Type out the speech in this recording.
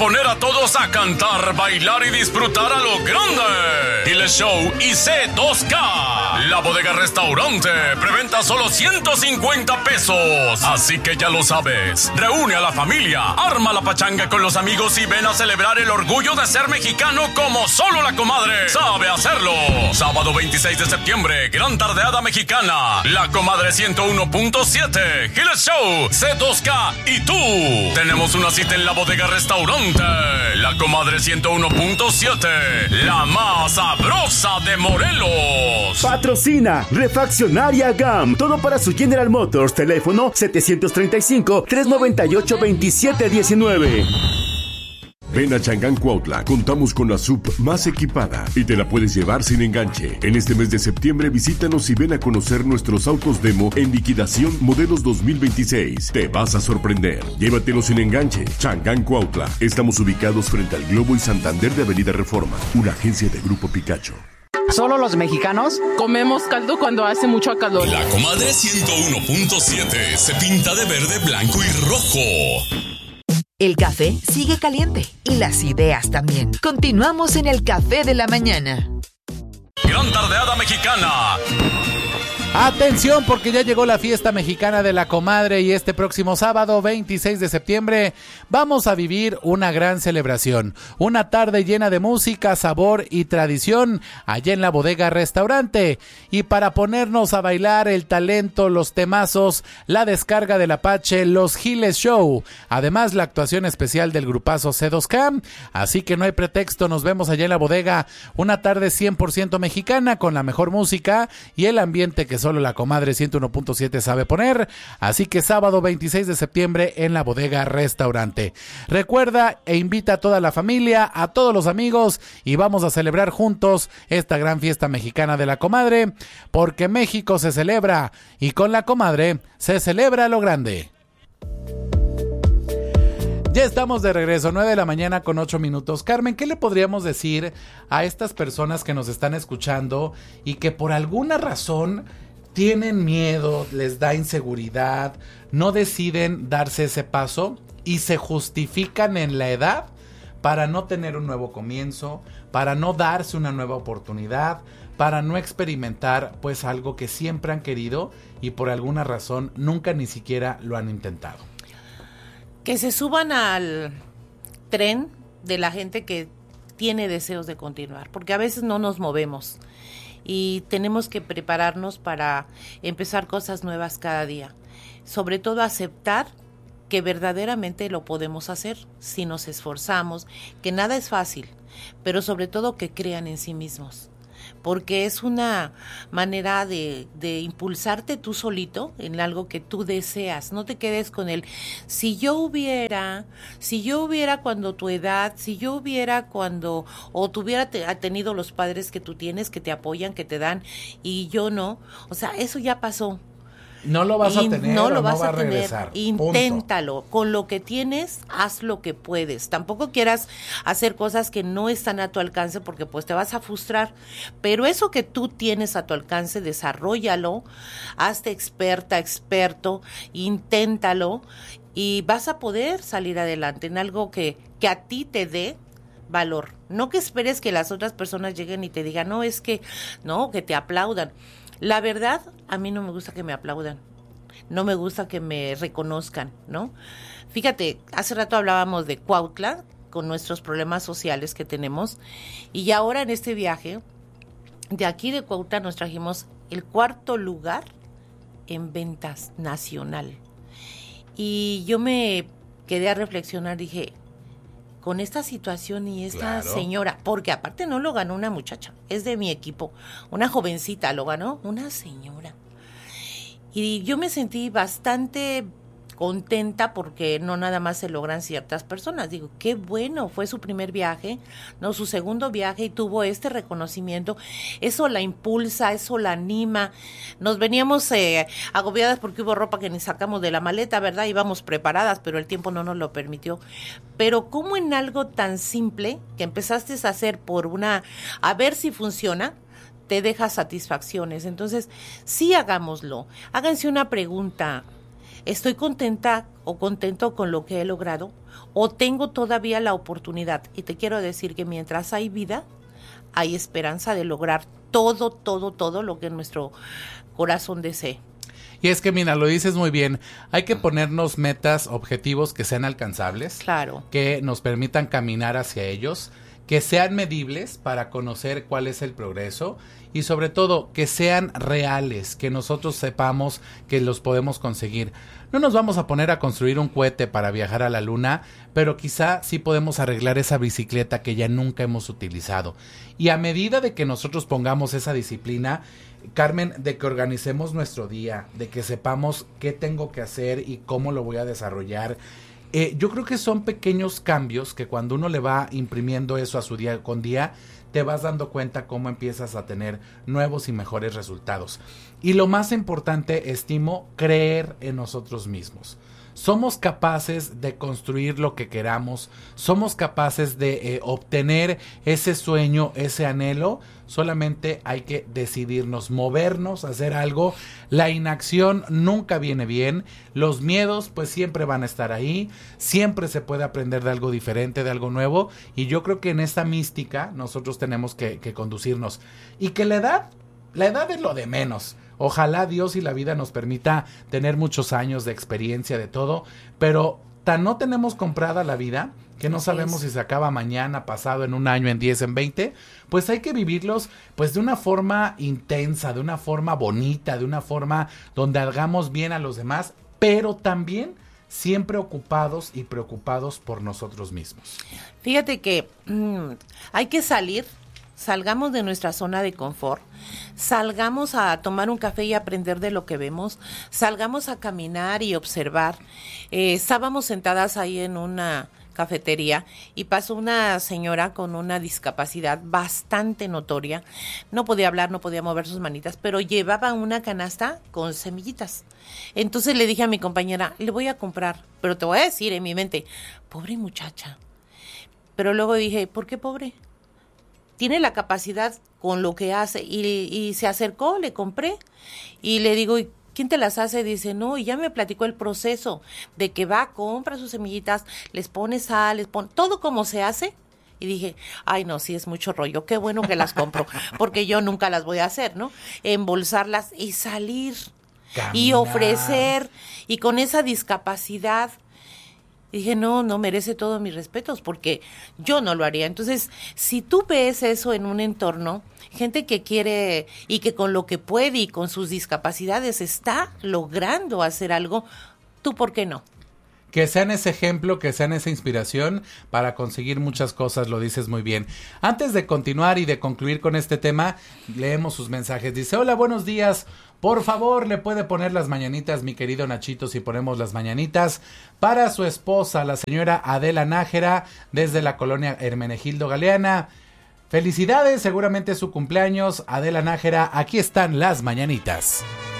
poner a todos a cantar, bailar y disfrutar a lo grande. Giles Show y C2K. La Bodega Restaurante. Preventa solo 150 pesos. Así que ya lo sabes. Reúne a la familia, arma la pachanga con los amigos y ven a celebrar el orgullo de ser mexicano como solo la comadre sabe hacerlo. Sábado 26 de septiembre, gran tardeada mexicana. La Comadre 101.7, Giles Show, C2K y tú. Tenemos una cita en la Bodega Restaurante. La Comadre 101.7, la más sabrosa de Morelos. Patrocina Refaccionaria GAM. Todo para su General Motors. Teléfono 735-398-2719. Ven a Changán Cuautla, contamos con la sub más equipada y te la puedes llevar sin enganche. En este mes de septiembre visítanos y ven a conocer nuestros autos demo en liquidación modelos 2026. Te vas a sorprender. Llévatelo sin enganche. Changán Cuautla. Estamos ubicados frente al Globo y Santander de Avenida Reforma, una agencia de Grupo Picacho. ¿Solo los mexicanos comemos caldo cuando hace mucho calor? La Comadre 101.7 se pinta de verde, blanco y rojo. El café sigue caliente y las ideas también. Continuamos en el Café de la Mañana. Gran tardeada mexicana. Atención, porque ya llegó la fiesta mexicana de la comadre y este próximo sábado 26 de septiembre vamos a vivir una gran celebración. Una tarde llena de música, sabor y tradición allá en la Bodega Restaurante. Y para ponernos a bailar el talento, los temazos, la descarga del Apache, los Giles Show. Además la actuación especial del grupazo C2K. Así que no hay pretexto, nos vemos allá en la bodega. Una tarde 100% mexicana con la mejor música y el ambiente que solo la Comadre 101.7 sabe poner. Así que sábado 26 de septiembre en la Bodega Restaurante. Recuerda e invita a toda la familia, a todos los amigos y vamos a celebrar juntos esta gran fiesta mexicana de la Comadre, porque México se celebra y con la Comadre se celebra lo grande. Ya estamos de regreso, 9 de la mañana con 8 minutos. Carmen, ¿qué le podríamos decir a estas personas que nos están escuchando y que por alguna razón tienen miedo, les da inseguridad, no deciden darse ese paso y se justifican en la edad para no tener un nuevo comienzo, para no darse una nueva oportunidad, para no experimentar pues algo que siempre han querido y por alguna razón nunca ni siquiera lo han intentado? Que se suban al tren de la gente que tiene deseos de continuar, porque a veces no nos movemos y tenemos que prepararnos para empezar cosas nuevas cada día. Sobre todo aceptar que verdaderamente lo podemos hacer si nos esforzamos, que nada es fácil, pero sobre todo que crean en sí mismos. Porque es una manera de impulsarte tú solito en algo que tú deseas. No te quedes con el si yo hubiera cuando tu edad, si yo hubiera cuando, o tuviera tenido los padres que tú tienes, que te apoyan, que te dan, y yo no. O sea, eso ya pasó. No lo vas a tener, no lo vas va a tener. Regresar. Inténtalo. Punto. Con lo que tienes, haz lo que puedes. Tampoco quieras hacer cosas que no están a tu alcance porque pues te vas a frustrar. Pero eso que tú tienes a tu alcance, desarróllalo, hazte experta, experto, inténtalo y vas a poder salir adelante en algo que a ti te dé valor. No que esperes que las otras personas lleguen y te digan, no, es que, no, que te aplaudan. La verdad, a mí no me gusta que me aplaudan, no me gusta que me reconozcan, ¿no? Fíjate, hace rato hablábamos de Cuautla, con nuestros problemas sociales que tenemos, y ahora en este viaje, de aquí de Cuautla nos trajimos el 4º lugar en ventas nacional. Y yo me quedé a reflexionar, dije, con esta situación y esta señora, porque aparte no lo ganó una muchacha, es de mi equipo, una jovencita lo ganó, una señora. Y yo me sentí bastante contenta porque no nada más se logran ciertas personas. Digo, qué bueno, fue su primer viaje, no su segundo viaje y tuvo este reconocimiento. Eso la impulsa, eso la anima. Nos veníamos agobiadas porque hubo ropa que ni sacamos de la maleta, ¿verdad? Íbamos preparadas, pero el tiempo no nos lo permitió. Pero como en algo tan simple que empezaste a hacer a ver si funciona, te deja satisfacciones. Entonces, sí hagámoslo. Háganse una pregunta. estoy contenta o contento con lo que he logrado, o tengo todavía la oportunidad. Y te quiero decir que mientras hay vida, hay esperanza de lograr todo lo que nuestro corazón desee. Y es que, mira, lo dices muy bien, hay que ponernos metas, objetivos que sean alcanzables, Claro. que nos permitan caminar hacia ellos, que sean medibles para conocer cuál es el progreso y sobre todo que sean reales, que nosotros sepamos que los podemos conseguir. No nos vamos a poner a construir un cohete para viajar a la luna, pero quizá sí podemos arreglar esa bicicleta que ya nunca hemos utilizado. Y a medida de que nosotros pongamos esa disciplina, Carmen, de que organicemos nuestro día, de que sepamos qué tengo que hacer y cómo lo voy a desarrollar, yo creo que son pequeños cambios que cuando uno le va imprimiendo eso a su día con día, te vas dando cuenta cómo empiezas a tener nuevos y mejores resultados. Y lo más importante, estimo, creer en nosotros mismos. Somos capaces de construir lo que queramos, somos capaces de obtener ese sueño, ese anhelo, solamente hay que decidirnos, movernos, hacer algo. La inacción nunca viene bien, los miedos pues siempre van a estar ahí, siempre se puede aprender de algo diferente, de algo nuevo, y yo creo que en esta mística nosotros tenemos que conducirnos. Y que la edad es lo de menos. Ojalá Dios y la vida nos permita tener muchos años de experiencia de todo, pero tan no tenemos comprada la vida que no sabemos si se acaba mañana, pasado, en un año, en 10, en 20, pues hay que vivirlos pues de una forma intensa, de una forma bonita, de una forma donde hagamos bien a los demás, pero también siempre ocupados y preocupados por nosotros mismos. Fíjate que hay que salgamos de nuestra zona de confort, salgamos a tomar un café y aprender de lo que vemos, salgamos a caminar y observar. Estábamos sentadas ahí en una cafetería y pasó una señora con una discapacidad bastante notoria, no podía hablar, no podía mover sus manitas, pero llevaba una canasta con semillitas. Entonces le dije a mi compañera, le voy a comprar, pero te voy a decir en mi mente, pobre muchacha. Pero luego dije, ¿por qué pobre? Tiene la capacidad con lo que hace, y se acercó, le compré y le digo, ¿y quién te las hace? Dice, no, y ya me platicó el proceso de que va, compra sus semillitas, les pone sal, les pone todo como se hace. Y dije, ay no, sí es mucho rollo, qué bueno que las compro, porque yo nunca las voy a hacer, ¿no? Embolsarlas y salir, caminar, y ofrecer, y con esa discapacidad. Dije, no merece todos mis respetos, porque yo no lo haría. Entonces, si tú ves eso en un entorno, gente que quiere y que con lo que puede y con sus discapacidades está logrando hacer algo, ¿tú por qué no? Que sean ese ejemplo, que sean esa inspiración para conseguir muchas cosas, lo dices muy bien. Antes de continuar y de concluir con este tema, leemos sus mensajes. Dice, hola, buenos días. Por favor, le puede poner las mañanitas, mi querido Nachito, si ponemos las mañanitas para su esposa, la señora Adela Nájera, desde la colonia Hermenegildo Galeana. Felicidades, seguramente es su cumpleaños, Adela Nájera. Aquí están las mañanitas.